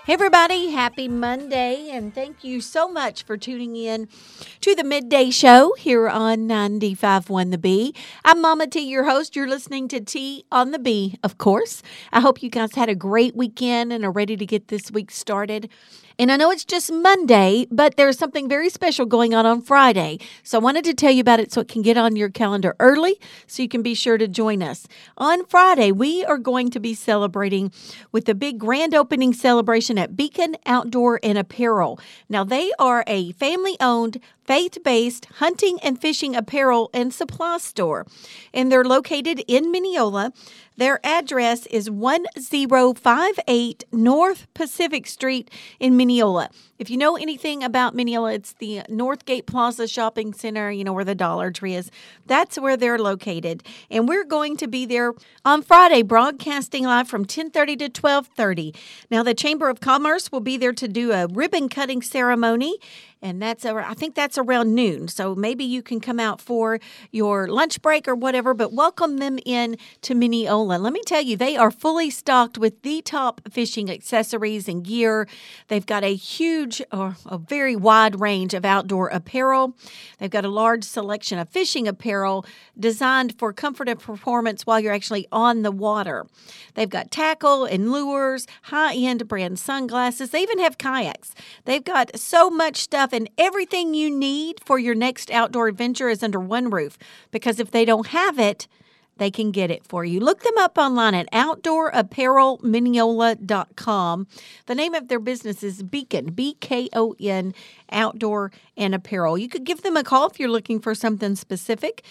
Hey everybody, happy Monday, and thank you so much for tuning in to the Midday Show here on 95.1 The Bee. I'm Mama T, your host. You're listening to T on the Bee, of course. I hope you guys had a great weekend and are ready to get this week started. And I know it's just Monday, but there's something very special going on Friday. So I wanted to tell you about it so it can get on your calendar early so you can be sure to join us. On Friday, we are going to be celebrating with the big grand opening celebration at Beacon Outdoor and Apparel. Now, they are a family-owned, faith-based hunting and fishing apparel and supply store, and they're located in Mineola. Their address is 1058 North Pacific Street in Mineola. If you know anything about Mineola, it's the Northgate Plaza Shopping Center, where the Dollar Tree is. That's where they're located. And we're going to be there on Friday, broadcasting live from 10:30 to 12:30. Now, the Chamber of Commerce will be there to do a ribbon cutting ceremony. And I think that's around noon. So maybe you can come out for your lunch break or whatever, but welcome them in to Mineola. Let me tell you, they are fully stocked with the top fishing accessories and gear. They've got a very wide range of outdoor apparel. They've got a large selection of fishing apparel designed for comfort and performance while you're actually on the water. They've got tackle and lures, high-end brand sunglasses. They even have kayaks. They've got so much stuff, and everything you need for your next outdoor adventure is under one roof, because if they don't have it, they can get it for you. Look them up online at outdoorapparelmineola.com. The name of their business is Beacon, B-K-O-N, Outdoor and Apparel. You could give them a call if you're looking for something specific,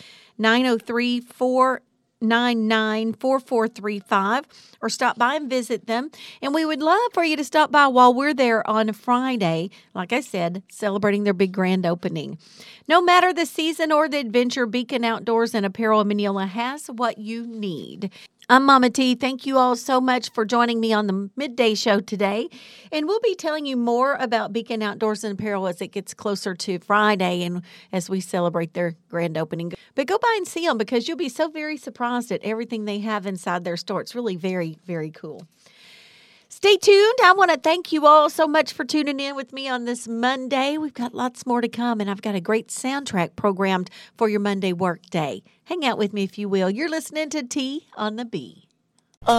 903-499-4435, or stop by and visit them. And we would love for you to stop by while we're there on Friday, like I said, celebrating their big grand opening. No matter the season or the adventure, Beacon Outdoors and Apparel in Mineola has what you need. I'm Mama T. Thank you all so much for joining me on the Midday Show today. And we'll be telling you more about Beacon Outdoors and Apparel as it gets closer to Friday and as we celebrate their grand opening. But go by and see them, because you'll be so very surprised at everything they have inside their store. It's really very, very cool. Stay tuned. I want to thank you all so much for tuning in with me on this Monday. We've got lots more to come, and I've got a great soundtrack programmed for your Monday work day. Hang out with me if you will. You're listening to T on the Bee.